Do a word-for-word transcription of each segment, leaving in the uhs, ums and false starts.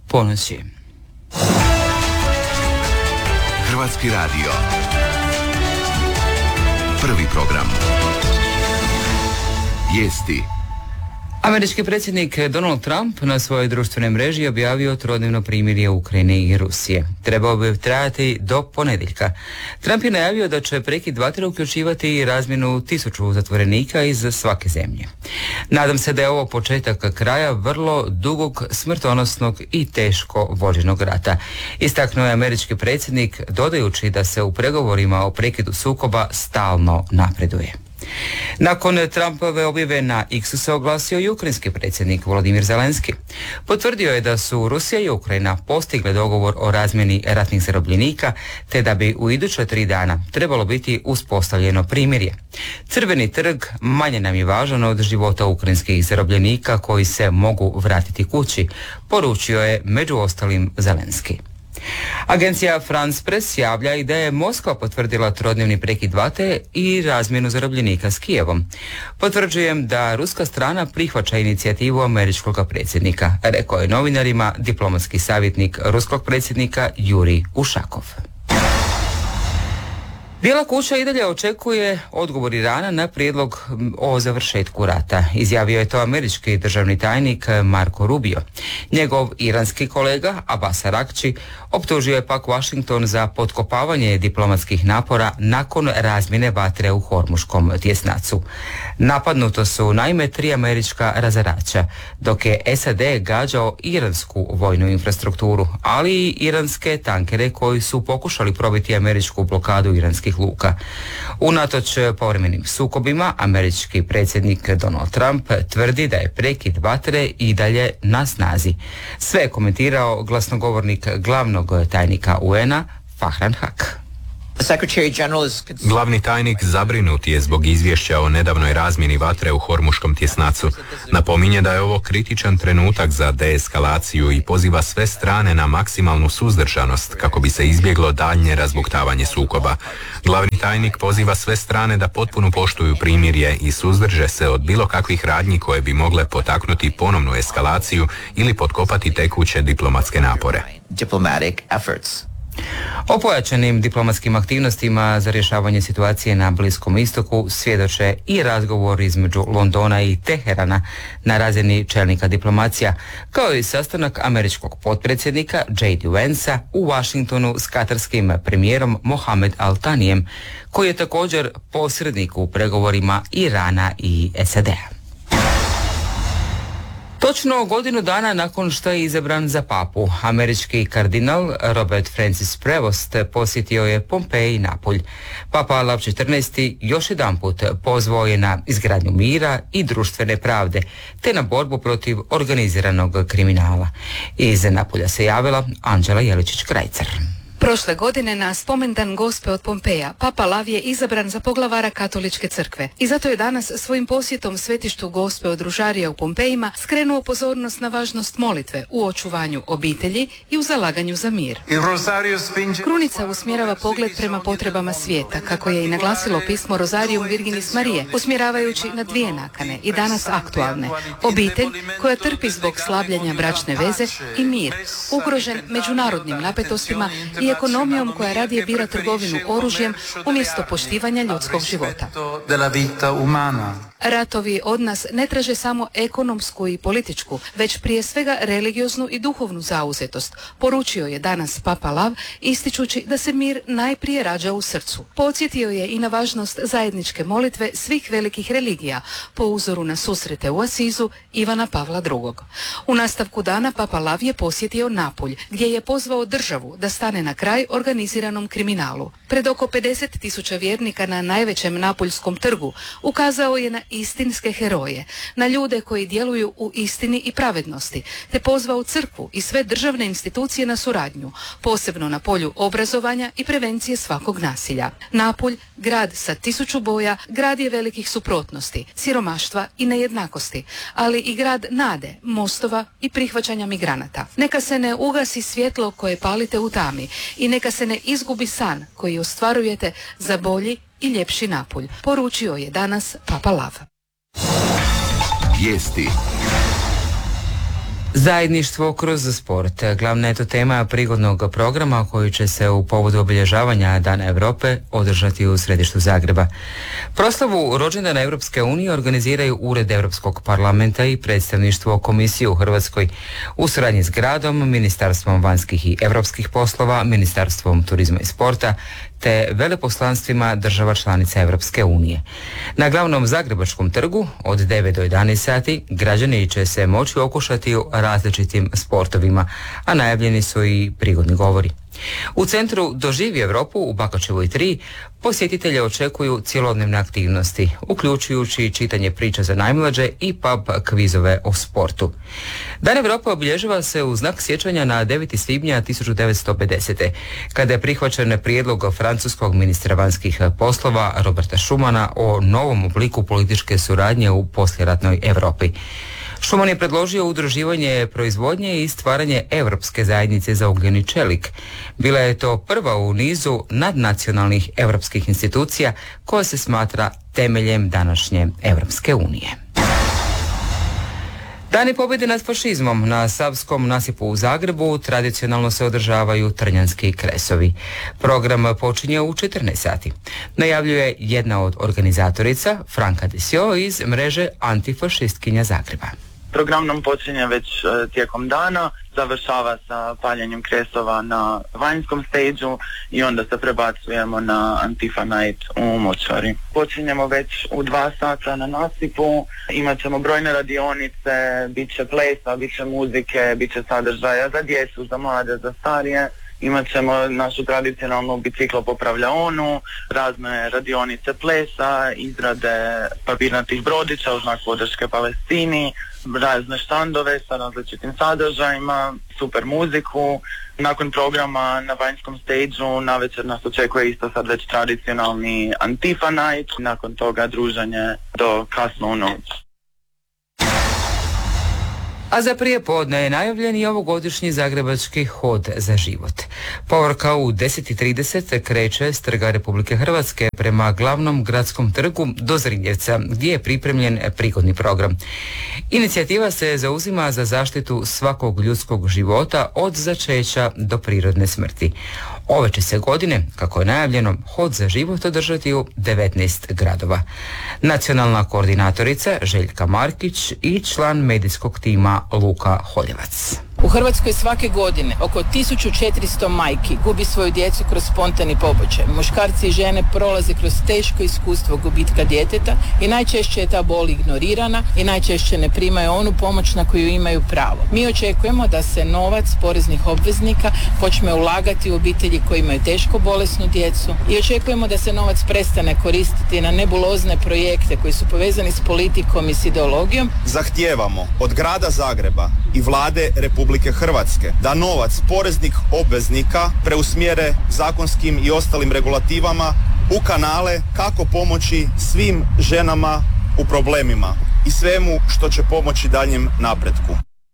ponoći. Hrvatski radio. Prvi program. Vijesti. Američki predsjednik Donald Trump na svojoj društvenoj mreži objavio trodnevno primirje Ukrajine i Rusije. Trebao bi trajati do ponedjeljka. Trump je najavio da će prekid vatre uključivati i razmjenu tisuću zatvorenika iz svake zemlje. Nadam se da je ovo početak kraja vrlo dugog, smrtonosnog i teško vođenog rata, istaknuo je američki predsjednik, dodajući da se u pregovorima o prekidu sukoba stalno napreduje. Nakon Trumpove objave na X-u se oglasio i ukrajinski predsjednik Volodimir Zelenski. Potvrdio je da su Rusija i Ukrajina postigle dogovor o razmjeni ratnih zarobljenika, te da bi u iduća tri dana trebalo biti uspostavljeno primirje. Crveni trg manje nam je važan od života ukrajinskih zarobljenika koji se mogu vratiti kući, poručio je među ostalim Zelenski. Agencija France Press javlja i da je Moskva potvrdila trodnevni prekid vatre i razmjenu zarobljenika s Kijevom. Potvrđujem da ruska strana prihvaća inicijativu američkog predsjednika, rekao je novinarima diplomatski savjetnik ruskog predsjednika Jurij Ušakov. Bijela kuća i dalje očekuje odgovor Irana na prijedlog o završetku rata. Izjavio je to američki državni tajnik Marco Rubio. Njegov iranski kolega Abbas Araghči optužio je pak Washington za potkopavanje diplomatskih napora nakon razmjene vatre u Hormuškom tjesnacu. Napadnuto su naime tri američka razarača, dok je S A D gađao iransku vojnu infrastrukturu, ali i iranske tankere koji su pokušali probiti američku blokadu iranskih luka. Unatoč povremenim sukobima, američki predsjednik Donald Trump tvrdi da je prekid vatre i dalje na snazi. Sve je komentirao glasnogovornik glavnog tajnika U N-a Farhan Haq. Glavni tajnik zabrinut je zbog izvješća o nedavnoj razmjeni vatre u Hormuškom tjesnacu. Napominje da je ovo kritičan trenutak za deeskalaciju i poziva sve strane na maksimalnu suzdržanost kako bi se izbjeglo daljnje razbuktavanje sukoba. Glavni tajnik poziva sve strane da potpuno poštuju primirje i suzdrže se od bilo kakvih radnji koje bi mogle potaknuti ponovnu eskalaciju ili potkopati tekuće diplomatske napore. O pojačanim diplomatskim aktivnostima za rješavanje situacije na Bliskom istoku svjedoče i razgovor između Londona i Teherana na razini čelnika diplomacija, kao i sastanak američkog potpredsjednika J D Vansa u Washingtonu s katarskim premijerom Mohamed Al-Thanijem, koji je također posrednik u pregovorima Irana i S A D-a. Točno godinu dana nakon što je izabran za papu, američki kardinal Robert Francis Prevost posjetio je Pompej i Napulj. Papa Lav četrnaesti još jedanput pozvao je na izgradnju mira i društvene pravde, te na borbu protiv organiziranog kriminala. Iz Napulja se javila Anđela Jeličić-Krajcar. Prošle godine na spomendan Gospe od Pompeja, Papa Lav je izabran za poglavara Katoličke crkve i zato je danas svojim posjetom svetištu Gospe od Ružarija u Pompejima skrenuo pozornost na važnost molitve u očuvanju obitelji i u zalaganju za mir. Krunica usmjerava pogled prema potrebama svijeta, kako je i naglasilo pismo Rosarium Virginis Marije, usmjeravajući na dvije nakane i danas aktualne. Obitelj koja trpi zbog slabljenja bračne veze i mir, ugrožen međunarodnim napetostima i ekonomijom koja radije bira trgovinu oružjem umjesto poštivanja ljudskog života. Ratovi od nas ne traže samo ekonomsku i političku, već prije svega religioznu i duhovnu zauzetost, poručio je danas Papa Lav, ističući da se mir najprije rađa u srcu. Podsjetio je i na važnost zajedničke molitve svih velikih religija, po uzoru na susrete u Asizu Ivana Pavla drugog. U nastavku dana Papa Lav je posjetio Napulj, gdje je pozvao državu da stane na kraj organiziranom kriminalu. Pred oko pedeset tisuća vjernika na najvećem napuljskom trgu ukazao je na istinske heroje, na ljude koji djeluju u istini i pravednosti, te pozvao crkvu i sve državne institucije na suradnju, posebno na polju obrazovanja i prevencije svakog nasilja. Napulj, grad sa tisuću boja, grad je velikih suprotnosti, siromaštva i nejednakosti, ali i grad nade, mostova i prihvaćanja migranata. Neka se ne ugasi svjetlo koje palite u tami i neka se ne izgubi san koji ostvarujete za bolji i ljepši Napulj, poručio je danas Papa Lav. Vijesti. Zajedništvo kroz sport. Glavna je to tema prigodnog programa koji će se u povodu obilježavanja Dana Europe održati u središtu Zagreba. Proslavu rođendana Europske unije organiziraju Ured Europskog parlamenta i predstavništvo komisije u Hrvatskoj u suradnji s gradom, Ministarstvom vanjskih i europskih poslova, Ministarstvom turizma i sporta te veleposlanstvima država članica Europske unije. Na glavnom zagrebačkom trgu od devet do jedanaest sati građani će se moći okušati u različitim sportovima, a najavljeni su i prigodni govori. U centru Doživi Europu u Bakačevoj tri posjetitelje očekuju cjelodnevne aktivnosti, uključujući čitanje priča za najmlađe i pub kvizove o sportu. Dan Europe obilježava se u znak sjećanja na deveti svibnja tisuću devetsto pedesete. kada je prihvaćen prijedlog francuskog ministra vanjskih poslova Roberta Schumana o novom obliku političke suradnje u poslijeratnoj Europi. Schuman je predložio udruživanje proizvodnje i stvaranje Europske zajednice za ugljen i čelik. Bila je to prva u nizu nadnacionalnih europskih institucija koja se smatra temeljem današnje Europske unije. Dani pobjede nad fašizmom na Savskom nasipu u Zagrebu tradicionalno se održavaju trnjanski kresovi. Program počinje u četrnaest sati. Najavljuje jedna od organizatorica, Franka Desio iz mreže Antifašistkinja Zagreba. Program nam počinje već uh, tijekom dana, završava sa paljenjem kresova na vanjskom stage-u i onda se prebacujemo na Antifa Night u Močvari. Počinjemo već u dva sata na nasipu, imat ćemo brojne radionice, bit će plesa, bit će muzike, bit će sadržaja za djecu, za mlade, za starije. Imat ćemo našu tradicionalnu biciklopopravljaonu, razne radionice plesa, izrade papirnatih brodića u znak podrške Palestini, razne štandove sa različitim sadržajima, super muziku. Nakon programa na vanjskom stage-u navečer nas očekuje isto sad već tradicionalni Antifa Night, nakon toga druženje do kasno u noć. A za prije podne je najavljen i ovogodišnji zagrebački hod za život. Povorka u deset i trideset kreće s Trga Republike Hrvatske prema glavnom gradskom trgu do Zrinjevca, gdje je pripremljen prigodni program. Inicijativa se zauzima za zaštitu svakog ljudskog života od začeća do prirodne smrti. Ove će se godine, kako je najavljeno, hod za život održati u devetnaest gradova. Nacionalna koordinatorica Željka Markić i član medijskog tima Luka Holjevac. U Hrvatskoj svake godine oko tisuću četiristo majki gubi svoju djecu kroz spontani pobačaj. Muškarci i žene prolaze kroz teško iskustvo gubitka djeteta i najčešće je ta bol ignorirana i najčešće ne primaju onu pomoć na koju imaju pravo. Mi očekujemo da se novac poreznih obveznika počne ulagati u obitelji koji imaju teško bolesnu djecu i očekujemo da se novac prestane koristiti na nebulozne projekte koji su povezani s politikom i s ideologijom. Zahtijevamo od grada Zagreba i vlade Republike Hrvatske da novac poreznih obveznika preusmjere zakonskim i ostalim regulativama u kanale kako pomoći svim ženama u problemima i svemu što će pomoći daljem napretku.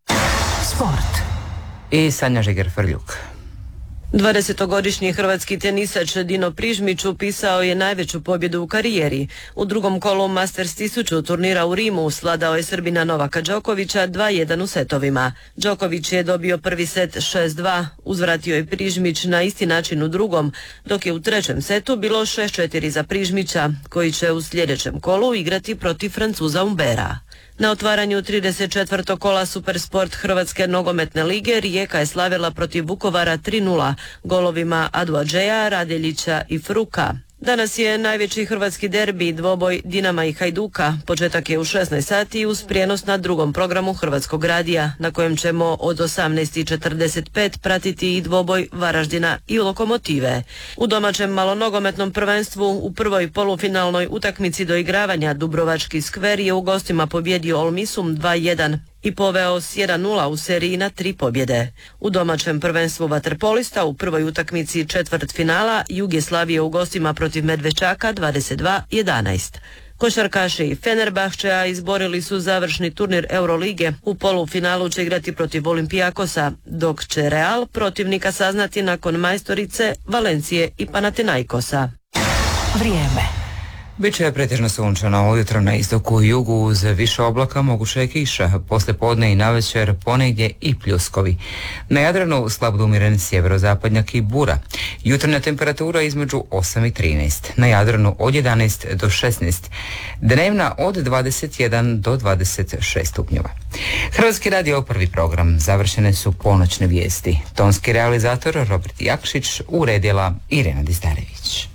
Sport. I Sanja Žiger-Frljuk. dvadesetogodišnji hrvatski tenisač Dino Prižmić upisao je najveću pobjedu u karijeri. U drugom kolu Masters tisuću turnira u Rimu sladao je Srbina Novaka Đokovića dva jedan u setovima. Đoković je dobio prvi set šest dva, uzvratio je Prižmić na isti način u drugom, dok je u trećem setu bilo šest četiri za Prižmića, koji će u sljedećem kolu igrati protiv Francuza Umbera. Na otvaranju trideset četvrtog kola Supersport Hrvatske nogometne lige Rijeka je slavila protiv Vukovara tri nula golovima Aduadžeja, Radeljića i Fruka. Danas je najveći hrvatski derbi, dvoboj Dinama i Hajduka. Početak je u šesnaest sati uz prijenos na drugom programu Hrvatskog radija, na kojem ćemo od osamnaest i četrdeset pet pratiti i dvoboj Varaždina i Lokomotive. U domaćem malonogometnom prvenstvu u prvoj polufinalnoj utakmici do igravanja Dubrovački skver je u gostima pobjedio Olmisum dva jedan i poveo s jedan nula u seriji na tri pobjede. U domaćem prvenstvu vaterpolista u prvoj utakmici četvrt finala Jug je slavio u gostima protiv Medveščaka dvadeset dva jedanaest. Košarkaši Fenerbahčea izborili su završni turnir Eurolige. U polufinalu će igrati protiv Olimpijakosa, dok će Real protivnika saznati nakon majstorice, Valencije i Panathinaikosa. Vrijeme. Biće pretežno sunčano, ujutro na istoku i jugu uz više oblaka moguće je kiša, poslije podne i navečer ponegdje i pljuskovi. Na Jadranu slab do umjeren sjeverozapadnjak i bura. Jutarnja temperatura između osam i trinaest, na Jadranu od jedanaest do šesnaest, dnevna od dvadeset jedan do dvadeset šest stupnjeva. Hrvatski radio prvi program, završene su ponoćne vijesti. Tonski realizator Robert Jakšić, uredila Irena Distarević.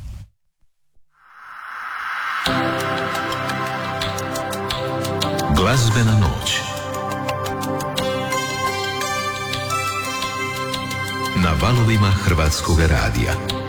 Glazbena noć na valovima Hrvatskog radija.